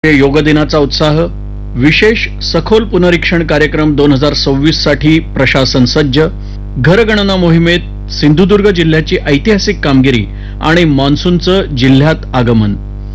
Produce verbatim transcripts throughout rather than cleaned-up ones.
योग दिनाचा उत्साह विशेष सखोल पुनरीक्षण कार्यक्रम दोन हजार सव्वीस साठी प्रशासन सज्ज घरगणना मोहिमेत सिंधुदुर्ग जिल्ह्याची ऐतिहासिक कामगिरी आणि मान्सूनचं जिल्ह्यात आगमन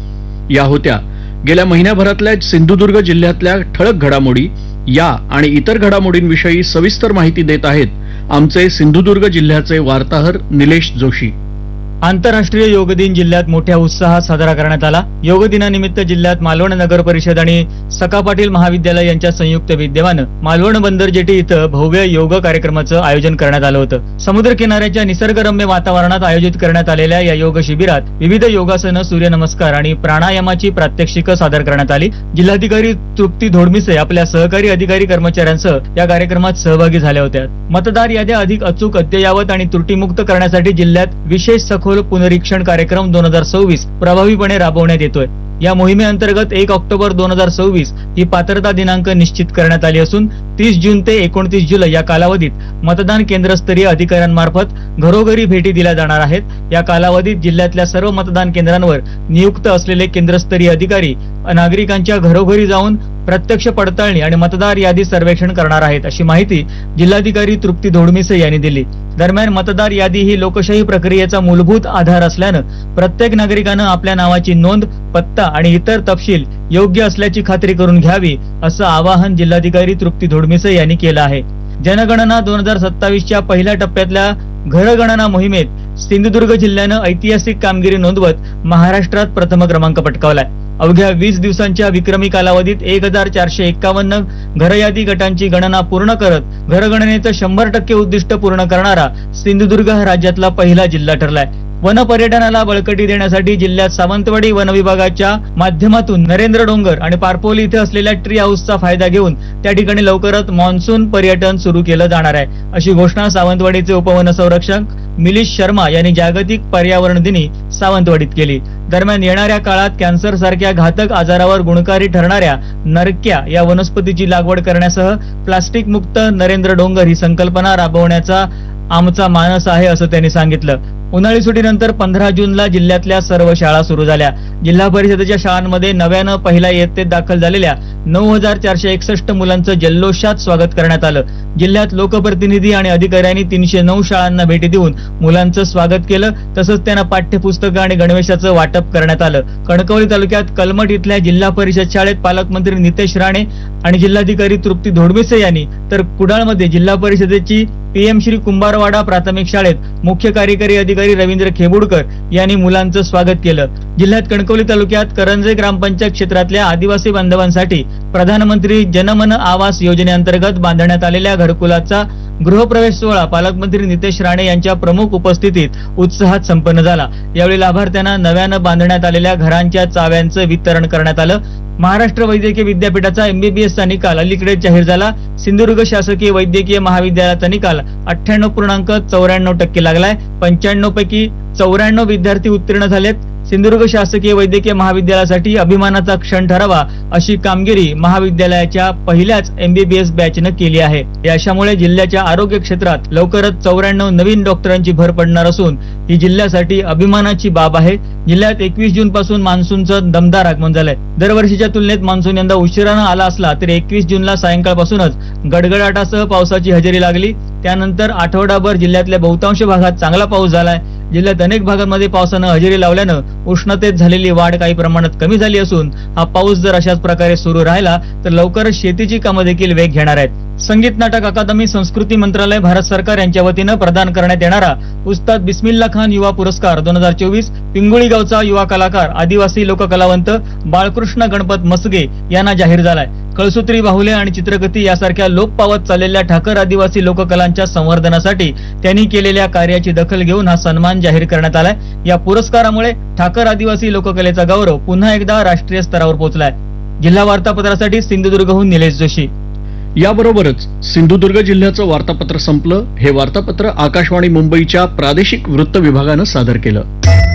या होत्या गेल्या महिन्याभरातल्या सिंधुदुर्ग जिल्ह्यातल्या ठळक घडामोडी या आणि इतर घडामोडींविषयी सविस्तर माहिती देत आहेत आमचे सिंधुदुर्ग जिल्ह्याचे वार्ताहर निलेश जोशी। आंतरराष्ट्रीय योग दिन जिल्ह्यात मोठ्या उत्साहात साजरा करण्यात आला। योग दिनानिमित्त जिल्ह्यात मालवण नगर परिषद आणि सका पाटील महाविद्यालय यांच्या संयुक्त विद्यमानं मालवण बंदर जेटी इथं भव्य योग कार्यक्रमाचं आयोजन करण्यात आलं होतं। समुद्र किनाऱ्याच्या निसर्गरम्य वातावरणात आयोजित करण्यात आलेल्या या योग शिबिरात विविध योगासनं, सूर्यनमस्कार आणि प्राणायामाची प्रात्यक्षिकं सादर करण्यात आली। जिल्हाधिकारी तृप्ती धोडमिसे आपल्या सहकारी अधिकारी कर्मचाऱ्यांसह या कार्यक्रमात सहभागी झाल्या होत्या। मतदार याद्या अधिक अचूक, अद्ययावत आणि त्रुटीमुक्त करण्यासाठी जिल्ह्यात विशेष सखोल पुनरीक्षण कार्यक्रम दोन हजार सव्वीस प्रभावीपणे राबवण्यात येतोय। या मोहिमेअंतर्गत एक ऑक्टोबर दोन हजार सव्वीस ही पात्रता दिनांक निश्चित करण्यात आली असून तीस जून ते एकोणतीस जुलै या कालावधीत मतदान केंद्रस्तरीय अधिकाऱ्यांमार्फत घरोघरी भेटी दिल्या जाणार आहेत। या कालावधीत जिल्ह्यातल्या सर्व मतदान केंद्रांवर नियुक्त असलेले केंद्रस्तरीय अधिकारी नागरिकांच्या घरोघरी जाऊन प्रत्यक्ष पडताळणी आणि मतदार यादी सर्वेक्षण करणार आहेत, अशी माहिती जिल्हाधिकारी तृप्ती धोडमिसे यांनी दिली। दरम्यान मतदार यादी ही लोकशाही प्रक्रियेचा मूलभूत आधार असल्यानं प्रत्येक नागरिकानं आपल्या नावाची नोंद, पत्ता आणि इतर तपशील योग्य असल्याची खात्री करून घ्यावी, असं आवाहन जिल्हाधिकारी तृप्ती धोडमिसे यांनी केलं आहे। जनगणना दोन हजार सत्तावीसच्या पहिल्या टप्प्यातल्या घरगणना मोहिमेत सिंधुदुर्ग जिल्ह्यानं ऐतिहासिक कामगिरी नोंदवत महाराष्ट्रात प्रथम क्रमांक पटकावलाय। अवघ्या वीस दिवसांच्या विक्रमी कालावधीत एक हजार चारशे एक्कावन्न घरयादी गटांची गणना पूर्ण करत घरगणनेचं शंभर टक्के उद्दिष्ट पूर्ण करणारा सिंधुदुर्ग हा राज्यातला पहिला जिल्हा ठरलाय। वन पर्यटनाला बळकटी देण्यासाठी जिल्ह्यात सावंतवाडी वन विभागाच्या माध्यमातून नरेंद्र डोंगर आणि पारपोली इथे असलेल्या ट्री हाऊसचा फायदा घेऊन त्या ठिकाणी लवकरच मान्सून पर्यटन सुरू केलं जाणार आहे, अशी घोषणा सावंतवाडीचे उपवन संरक्षक मिलिश शर्मा यांनी जागतिक पर्यावरण दिनी सावंतवाडीत केली। दरम्यान येणाऱ्या काळात कॅन्सर सारख्या घातक आजारावर गुणकारी ठरणाऱ्या नरक्या या वनस्पतीची लागवड करण्यासह प्लास्टिक मुक्त नरेंद्र डोंगर ही संकल्पना राबवण्याचा आमचा मानस आहे, असं त्यांनी सांगितलं। उन्हाळी सुट्टीनंतर पंधरा जूनला जिल्ह्यातल्या सर्व शाळा सुरू झाल्या। जिल्हा परिषदेच्या शाळांमध्ये नव्यानं पहिल्या इयत्तेत दाखल झालेल्या नऊ हजार चारशे एकसष्ट मुलांचं जल्लोषात स्वागत करण्यात आलं। जिल्ह्यात लोकप्रतिनिधी आणि अधिकाऱ्यांनी तीनशे नऊ शाळांना भेटी देऊन मुलांचं स्वागत केलं, तसंच त्यांना पाठ्यपुस्तकं आणि गणवेशाचं वाटप करण्यात आलं। कणकवली तालुक्यात कलमठ इथल्या जिल्हा परिषद शाळेत पालकमंत्री नितेश राणे आणि जिल्हाधिकारी तृप्ती धोडमिसे यांनी, तर कुडाळमध्ये जिल्हा परिषदेची पीएम श्री कुंभारवाडा प्राथमिक शाळेत मुख्य कार्यकारी अधिकारी रवींद्र खेबुडकर यांनी मुलांचं स्वागत केलं। जिल्ह्यात कणकवली तालुक्यात करंजे ग्रामपंचायत क्षेत्रातल्या आदिवासी बांधवांसाठी प्रधानमंत्री जनमन आवास योजनेअंतर्गत बांधण्यात आलेल्या घरकुलाचा गृहप्रवेश सोहळा पालकमंत्री नितेश राणे यांच्या प्रमुख उपस्थितीत उत्साहात संपन्न झाला। यावेळी लाभार्थ्यांना नव्यानं बांधण्यात आलेल्या घरांच्या चाव्यांचं वितरण करण्यात आलं। महाराष्ट्र वैद्यकीय विद्यापीठाचा एमबीबीएसचा निकाल अलीकडेच जाहीर झाला। सिंधुदुर्ग शासकीय वैद्यकीय महाविद्यालयाचा निकाल अठ्ठ्याण्णव पूर्णांक चौऱ्याण्णव टक्के लागलाय। पंच्याण्णव पैकी चौऱ्याण्णव विद्यार्थी उत्तीर्ण झालेत। सिंधुदुर्ग शासकीय वैद्यकीय महाविद्यालयासाठी अभिमानाचा क्षण ठरावा, अशी कामगिरी महाविद्यालयाच्या पहिल्याच एमबीबीएस बॅचनं केली आहे। याच्यामुळे जिल्ह्याच्या आरोग्य क्षेत्रात लवकरच चौऱ्याण्णव नवीन डॉक्टरांची भर पडणार असून ही जिल्ह्यासाठी अभिमानाची बाब आहे। जिल्ह्यात एकवीस जून पासून मान्सूनचं दमदार आगमन झालंय। दरवर्षीच्या तुलनेत मान्सून यंदा उशिरानं आला असला तरी एकवीस जूनला सायंकाळपासूनच गडगडाटासह पावसाची हजेरी लागली। त्यानंतर आठवडाभर जिल्ह्यातल्या बहुतांश भागात चांगला पाऊस झालाय। जिल्ह्यात अनेक भागांमध्ये पावसानं हजेरी लावल्यानं उष्णतेत झालेली वाढ काही प्रमाणात कमी झाली असून हा पाऊस जर अशाच प्रकारे सुरू राहिला तर लवकरच शेतीची कामं देखील वेग घेणार आहेत। संगीत नाटक अकादमी, संस्कृती मंत्रालय, भारत सरकार यांच्या वतीनं प्रदान करण्यात येणारा उस्ताद बिस्मिल्ला खान युवा पुरस्कार दोन हजार चोवीस पिंगुळी गावचा युवा कलाकार आदिवासी लोककलावंत बाळकृष्ण गणपत मसगे यांना जाहीर झालाय। कळसूत्री, बाहुले आणि चित्रकथी यासारख्या लोप पावत चाललेल्या ठाकर आदिवासी लोककलांच्या संवर्धनासाठी त्यांनी केलेल्या कार्याची दखल घेऊन हा सन्मान जाहीर करण्यात आलाय। या पुरस्कारामुळे ठाकर आदिवासी लोककलेचा गौरव पुन्हा एकदा राष्ट्रीय स्तरावर पोहोचलाय। जिल्हा वार्तापत्रासाठी सिंधुदुर्गहून निलेश जोशी। याबरोबरच सिंधुदुर्ग जिल्ह्याचं वार्तापत्र संपलं। हे वार्तापत्र आकाशवाणी मुंबईच्या प्रादेशिक वृत्त विभागानं सादर केलं।